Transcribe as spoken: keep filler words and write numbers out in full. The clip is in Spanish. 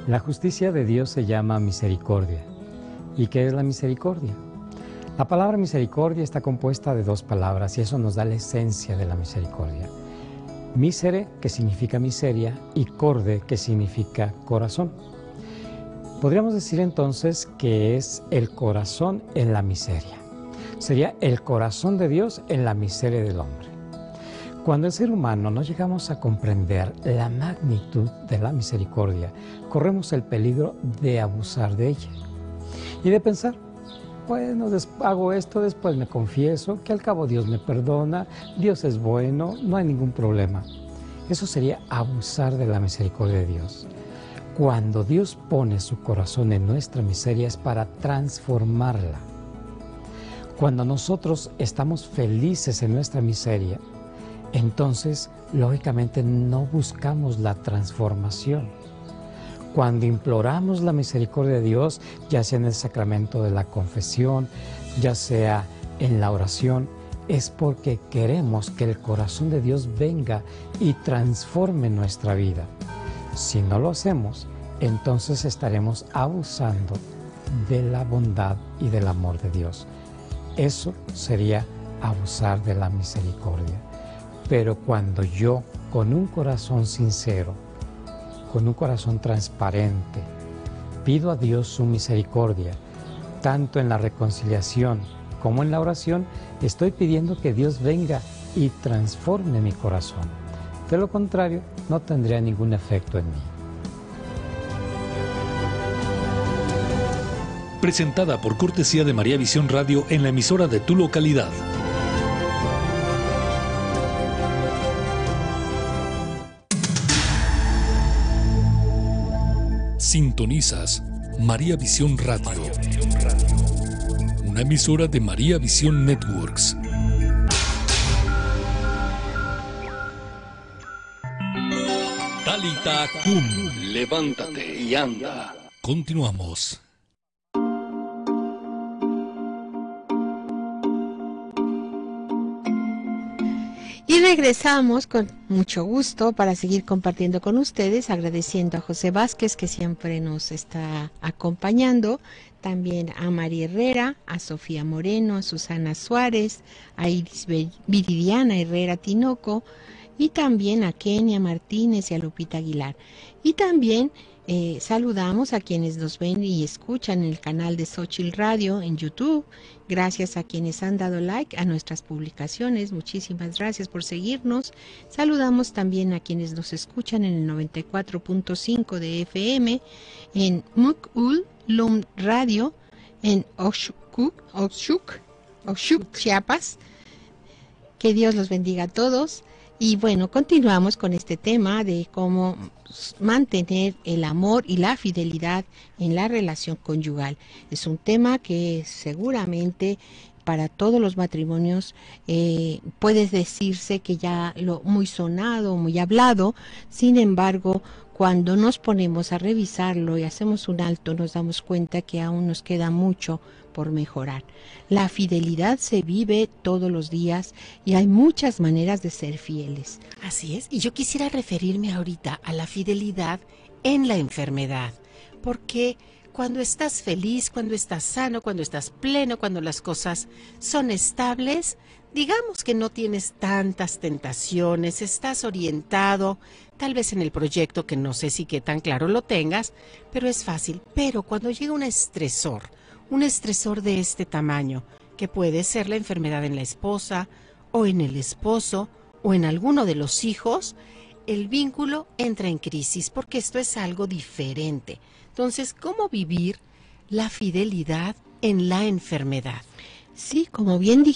La justicia de Dios se llama misericordia. ¿Y qué es la misericordia? La palabra misericordia está compuesta de dos palabras y eso nos da la esencia de la misericordia. Misere, que significa miseria, y corde, que significa corazón. Podríamos decir entonces que es el corazón en la miseria. Sería el corazón de Dios en la miseria del hombre. Cuando el ser humano no llegamos a comprender la magnitud de la misericordia, corremos el peligro de abusar de ella y de pensar, bueno, hago esto, después me confieso, que al cabo Dios me perdona, Dios es bueno, no hay ningún problema. Eso sería abusar de la misericordia de Dios. Cuando Dios pone su corazón en nuestra miseria es para transformarla. Cuando nosotros estamos felices en nuestra miseria, entonces, lógicamente, no buscamos la transformación. Cuando imploramos la misericordia de Dios, ya sea en el sacramento de la confesión, ya sea en la oración, es porque queremos que el corazón de Dios venga y transforme nuestra vida. Si no lo hacemos, entonces estaremos abusando de la bondad y del amor de Dios. Eso sería abusar de la misericordia. Pero cuando yo, con un corazón sincero, con un corazón transparente, pido a Dios su misericordia, tanto en la reconciliación como en la oración, estoy pidiendo que Dios venga y transforme mi corazón. De lo contrario, no tendría ningún efecto en mí. Presentada por cortesía de María Visión Radio en la emisora de tu localidad. Sintonizas María Visión Radio, una emisora de María Visión Networks. Talita Kum, levántate y anda. Continuamos. Y regresamos con mucho gusto para seguir compartiendo con ustedes, agradeciendo a José Vázquez, que siempre nos está acompañando, también a María Herrera, a Sofía Moreno, a Susana Suárez, a Iris Viridiana Herrera Tinoco, y también a Kenia Martínez y a Lupita Aguilar. Y también eh, saludamos a quienes nos ven y escuchan en el canal de Xochitl Radio en YouTube. Gracias a quienes han dado like a nuestras publicaciones. Muchísimas gracias por seguirnos. Saludamos también a quienes nos escuchan en el noventa y cuatro punto cinco de F M, en Mukul Lum Radio, en Oxuc, Oxuc, Oxuc, Chiapas. Que Dios los bendiga a todos. Y bueno, continuamos con este tema de cómo mantener el amor y la fidelidad en la relación conyugal. Es un tema que seguramente para todos los matrimonios eh, puede decirse que ya lo muy sonado, muy hablado. Sin embargo, cuando nos ponemos a revisarlo y hacemos un alto, nos damos cuenta que aún nos queda mucho por mejorar. La fidelidad se vive todos los días y hay muchas maneras de ser fieles. Así es, y yo quisiera referirme ahorita a la fidelidad en la enfermedad, porque cuando estás feliz, cuando estás sano, cuando estás pleno, cuando las cosas son estables, digamos que no tienes tantas tentaciones, estás orientado, tal vez en el proyecto que no sé si qué tan claro lo tengas, pero es fácil. Pero cuando llega un estresor, un estresor de este tamaño, que puede ser la enfermedad en la esposa, o en el esposo, o en alguno de los hijos, el vínculo entra en crisis, porque esto es algo diferente. Entonces, ¿cómo vivir la fidelidad en la enfermedad? Sí, como bien dijiste,